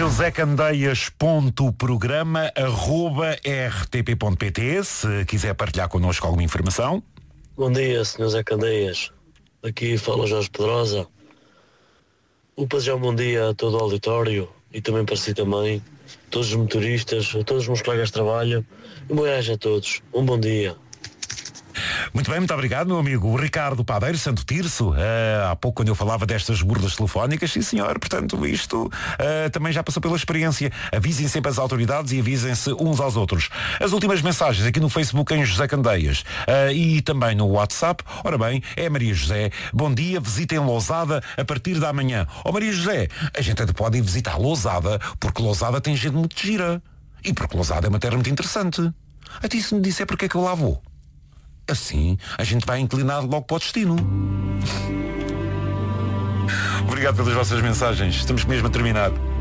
josecandeias.programa@rtp.pt se quiser partilhar connosco alguma informação. Bom dia, Sr. Zé Candeias. Aqui fala Jorge Pedrosa. O desejar um bom dia a todo o auditório e também para si também, todos os motoristas, a todos os meus colegas de trabalho. Um bom viagem a todos. Um bom dia. Muito bem, muito obrigado, meu amigo. O Ricardo Padeiro, Santo Tirso, há pouco quando eu falava destas burlas telefónicas, sim senhor, portanto isto também já passou pela experiência. Avisem sempre as autoridades e avisem-se uns aos outros. As últimas mensagens aqui no Facebook em José Candeias e também no WhatsApp. Ora bem, é Maria José. Bom dia, visitem Lousada a partir da manhã. Maria José, a gente até pode ir visitar Lousada, porque Lousada tem gente muito gira. E porque Lousada é uma terra muito interessante. Até se me disser porque é que eu lá vou. Assim, a gente vai inclinado logo para o destino. Obrigado pelas vossas mensagens. Estamos mesmo a terminar.